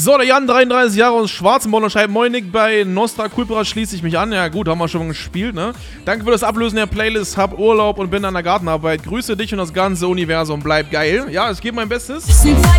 So, der Jan, 33 Jahre aus Schwarzenborn, schreibt: Moin Nick, bei Nostra Culpra schließe ich mich an. Ja gut, haben wir schon gespielt, ne? Danke für das Ablösen der Playlist, hab Urlaub und bin an der Gartenarbeit. Grüße dich und das ganze Universum, bleib geil. Ja, ich gebe mein Bestes.